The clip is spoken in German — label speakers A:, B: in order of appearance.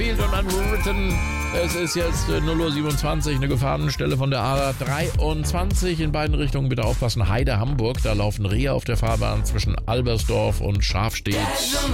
A: Field und Unwritten. Es ist jetzt 0:27 Uhr, eine Gefahrenstelle von der A23 in beiden Richtungen. Bitte aufpassen, Heide, Hamburg. Da laufen Rehe auf der Fahrbahn zwischen Albersdorf und Schafstedt.